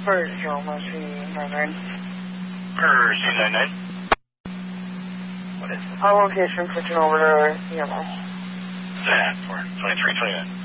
For Joma C99. For C99. What is it? Our location switching over to EMS. That for 2329.